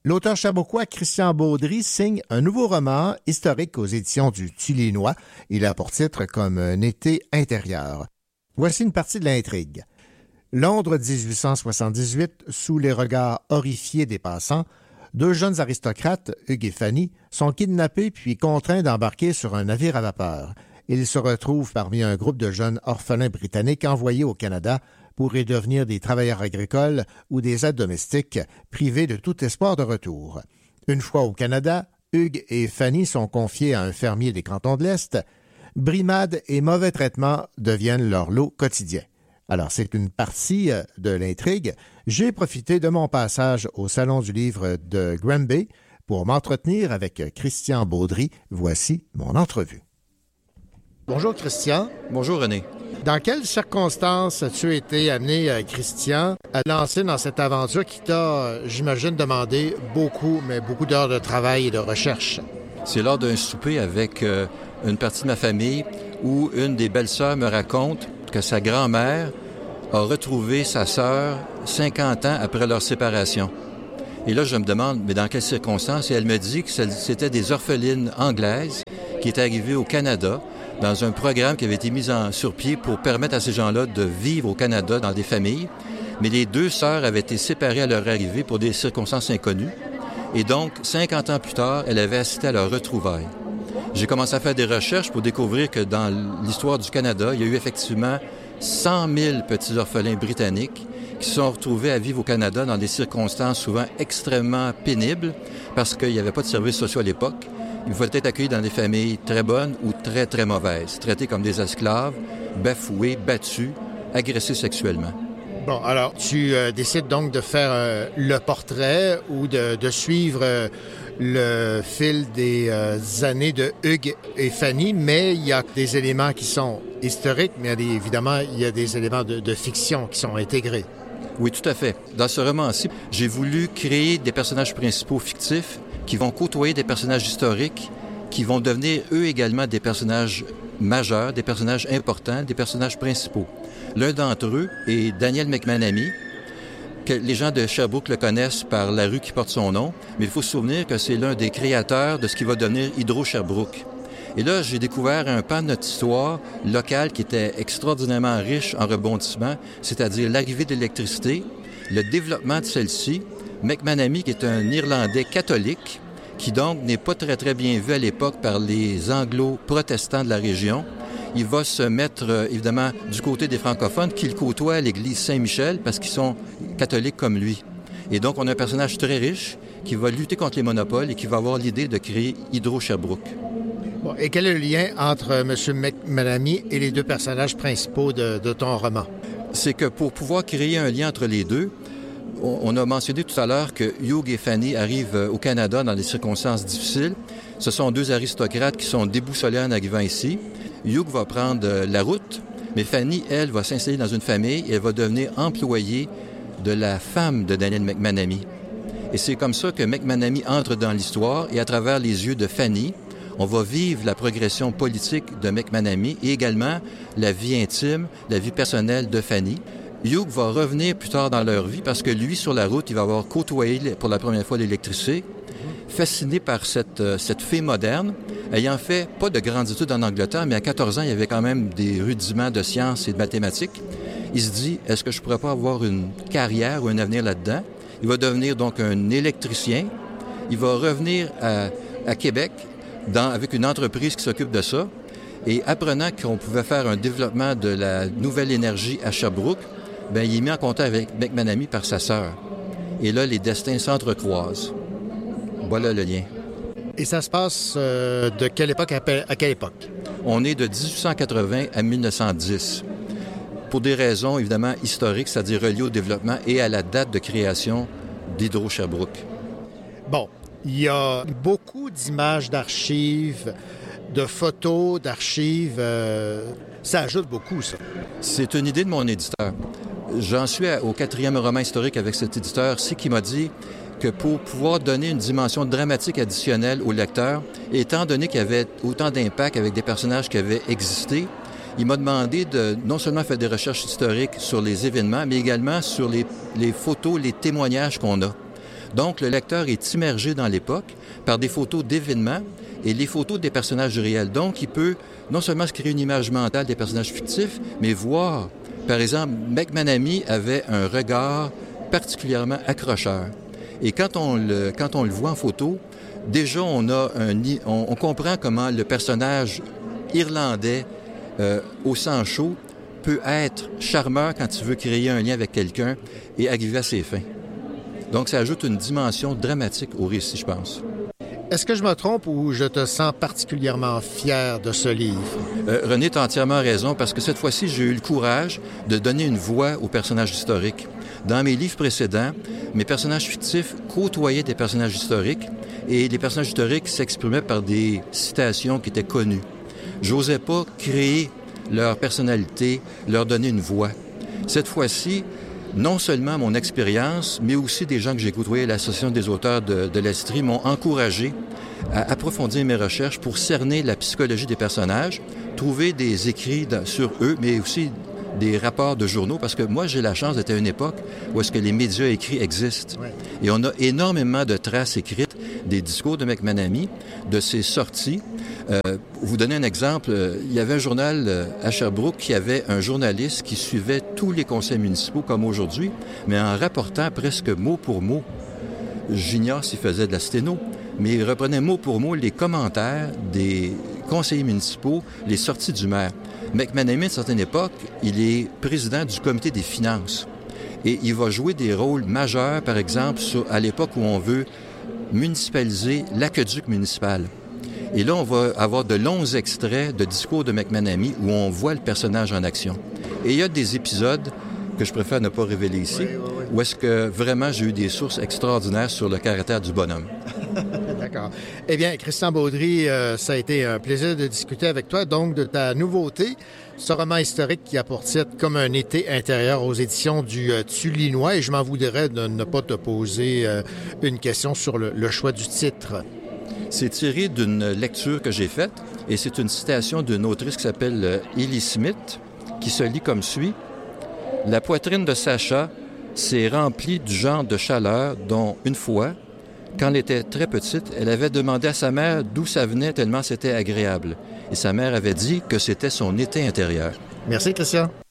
L'auteur sherbrookois Christian Baudry signe un nouveau roman historique aux éditions du Tillinois. Il a pour titre Comme un été intérieur. Voici une partie de l'intrigue. Londres 1878, sous les regards horrifiés des passants, deux jeunes aristocrates, Hugues et Fanny, sont kidnappés puis contraints d'embarquer sur un navire à vapeur. Ils se retrouvent parmi un groupe de jeunes orphelins britanniques envoyés au Canada pour y devenir des travailleurs agricoles ou des aides domestiques, privés de tout espoir de retour. Une fois au Canada, Hugues et Fanny sont confiés à un fermier des cantons de l'Est. Brimades et mauvais traitements deviennent leur lot quotidien. Alors, c'est une partie de l'intrigue. J'ai profité de mon passage au Salon du livre de Granby pour m'entretenir avec Christian Baudry. Voici mon entrevue. Bonjour, Christian. Bonjour, René. Dans quelles circonstances as-tu été amené, Christian, à lancer dans cette aventure qui t'a, j'imagine, demandé beaucoup d'heures de travail et de recherche? C'est lors d'un souper avec une partie de ma famille où une des belles-sœurs me raconte que sa grand-mère a retrouvé sa sœur 50 ans après leur séparation. Et là, je me demande, mais dans quelles circonstances? Et elle me dit que c'était des orphelines anglaises qui étaient arrivées au Canada dans un programme qui avait été mis sur pied pour permettre à ces gens-là de vivre au Canada dans des familles. Mais les deux sœurs avaient été séparées à leur arrivée pour des circonstances inconnues. Et donc, 50 ans plus tard, elle avait assisté à leur retrouvaille. J'ai commencé à faire des recherches pour découvrir que dans l'histoire du Canada, il y a eu effectivement 100 000 petits orphelins britanniques qui se sont retrouvés à vivre au Canada dans des circonstances souvent extrêmement pénibles parce qu'il n'y avait pas de services sociaux à l'époque. Ils pouvaient être accueillis dans des familles très bonnes ou très, très mauvaises, traités comme des esclaves, bafoués, battus, agressés sexuellement. Bon, alors, tu décides donc de faire le portrait ou de suivre le fil des années de Hugues et Fanny, mais il y a des éléments qui sont historiques, mais évidemment, il y a des éléments de fiction qui sont intégrés. Oui, tout à fait. Dans ce roman-ci, j'ai voulu créer des personnages principaux fictifs qui vont côtoyer des personnages historiques, qui vont devenir eux également des personnages majeurs, des personnages importants, des personnages principaux. L'un d'entre eux est Daniel McManamy, que les gens de Sherbrooke le connaissent par la rue qui porte son nom, mais il faut se souvenir que c'est l'un des créateurs de ce qui va devenir Hydro-Sherbrooke. Et là, j'ai découvert un pan de notre histoire locale qui était extraordinairement riche en rebondissements, c'est-à-dire l'arrivée de l'électricité, le développement de celle-ci, McManamy, qui est un Irlandais catholique, qui donc n'est pas très, très bien vu à l'époque par les anglo-protestants de la région. Il va se mettre, évidemment, du côté des francophones qui le côtoient à l'église Saint-Michel parce qu'ils sont catholiques comme lui. Et donc, on a un personnage très riche qui va lutter contre les monopoles et qui va avoir l'idée de créer Hydro-Sherbrooke. Bon, et quel est le lien entre M. McManamy et les deux personnages principaux de ton roman? C'est que pour pouvoir créer un lien entre les deux, on a mentionné tout à l'heure que Hugues et Fanny arrivent au Canada dans des circonstances difficiles. Ce sont deux aristocrates qui sont déboussolés en arrivant ici. Hugues va prendre la route, mais Fanny, elle, va s'installer dans une famille et elle va devenir employée de la femme de Daniel McManamy. Et c'est comme ça que McManamy entre dans l'histoire et à travers les yeux de Fanny, on va vivre la progression politique de McManamy et également la vie intime, la vie personnelle de Fanny. Hugues va revenir plus tard dans leur vie parce que lui, sur la route, il va avoir côtoyé pour la première fois l'électricité, fasciné par cette fée moderne, ayant fait pas de grandes études en Angleterre, mais à 14 ans, il y avait quand même des rudiments de sciences et de mathématiques. Il se dit, est-ce que je pourrais pas avoir une carrière ou un avenir là-dedans? Il va devenir donc un électricien. Il va revenir à Québec avec une entreprise qui s'occupe de ça. Et apprenant qu'on pouvait faire un développement de la nouvelle énergie à Sherbrooke, bien, il est mis en contact avec McManamy par sa sœur. Et là, les destins s'entrecroisent. Voilà le lien. Et ça se passe de quelle époque à quelle époque? On est de 1880 à 1910. Pour des raisons, évidemment, historiques, c'est-à-dire reliées au développement et à la date de création d'Hydro-Sherbrooke. Bon, il y a beaucoup d'images d'archives, de photos d'archives. Ça ajoute beaucoup, ça. C'est une idée de mon éditeur. J'en suis au 4e roman historique avec cet éditeur-ci qui m'a dit que pour pouvoir donner une dimension dramatique additionnelle au lecteur, étant donné qu'il y avait autant d'impact avec des personnages qui avaient existé, il m'a demandé de non seulement faire des recherches historiques sur les événements, mais également sur les photos, les témoignages qu'on a. Donc, le lecteur est immergé dans l'époque par des photos d'événements et les photos des personnages réels. Donc, il peut non seulement se créer une image mentale des personnages fictifs, mais voir, par exemple, McManamy avait un regard particulièrement accrocheur. Et quand on le voit en photo, déjà, on comprend comment le personnage irlandais au sang chaud peut être charmeur quand il veut créer un lien avec quelqu'un et arriver à ses fins. Donc, ça ajoute une dimension dramatique au récit, je pense. Est-ce que je me trompe ou je te sens particulièrement fier de ce livre? René, tu as entièrement raison, parce que cette fois-ci, j'ai eu le courage de donner une voix aux personnages historiques. Dans mes livres précédents, mes personnages fictifs côtoyaient des personnages historiques et les personnages historiques s'exprimaient par des citations qui étaient connues. J'osais pas créer leur personnalité, leur donner une voix. Cette fois-ci, non seulement mon expérience, mais aussi des gens que j'ai côtoyés à l'Association des auteurs de l'Estrie m'ont encouragé à approfondir mes recherches pour cerner la psychologie des personnages, trouver des écrits sur eux, mais aussi des rapports de journaux, parce que moi, j'ai la chance d'être à une époque où est-ce que les médias écrits existent. Ouais. Et on a énormément de traces écrites des discours de McManamy, de ses sorties. Vous donner un exemple, il y avait un journal à Sherbrooke qui avait un journaliste qui suivait tous les conseils municipaux comme aujourd'hui, mais en rapportant presque mot pour mot. J'ignore s'il faisait de la sténo, mais il reprenait mot pour mot les commentaires des conseillers municipaux, les sorties du maire. McManamy, à une certaine époque, il est président du comité des finances. Et il va jouer des rôles majeurs, par exemple, à l'époque où on veut municipaliser l'aqueduc municipal. Et là, on va avoir de longs extraits de discours de McManamy où on voit le personnage en action. Et il y a des épisodes que je préfère ne pas révéler ici, où est-ce que vraiment j'ai eu des sources extraordinaires sur le caractère du bonhomme. D'accord. Eh bien, Christian Baudry, ça a été un plaisir de discuter avec toi, donc, de ta nouveauté, ce roman historique qui a pour titre « Comme un été intérieur » aux éditions du Tulinois, et je m'en voudrais de ne pas te poser une question sur le choix du titre. C'est tiré d'une lecture que j'ai faite, et c'est une citation d'une autrice qui s'appelle Ellie Smith, qui se lit comme suit. « La poitrine de Sacha s'est remplie du genre de chaleur dont, une fois, quand elle était très petite, elle avait demandé à sa mère d'où ça venait tellement c'était agréable. Et sa mère avait dit que c'était son été intérieur. » Merci, Christian.